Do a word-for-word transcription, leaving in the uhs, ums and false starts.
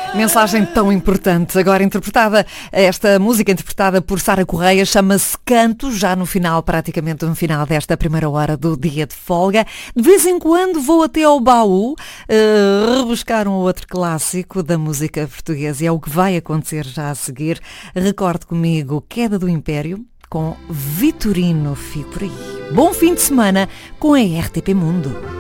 Mensagem tão importante, agora interpretada, esta música interpretada por Sara Correia chama-se Canto, já no final, praticamente no final desta primeira hora do dia de folga. De vez em quando vou até ao baú uh, rebuscar um outro clássico da música portuguesa e é o que vai acontecer já a seguir. Recorde comigo Queda do Império com Vitorino. Fico por aí. Bom fim de semana com a R T P Mundo.